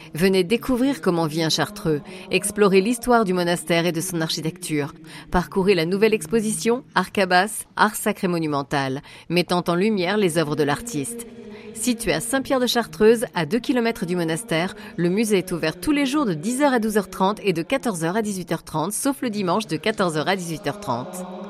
Venez découvrir comment vit un Chartreux, explorer l'histoire du monastère et de son architecture, parcourez la nouvelle exposition Arcabas, art sacré monumental, mettant en lumière les œuvres de l'artiste. Situé à Saint-Pierre-de-Chartreuse, à 2 km du monastère, le musée est ouvert tous les jours de 10h à 12h30 et de 14h à 18h30, sauf le dimanche de 14h à 18h30.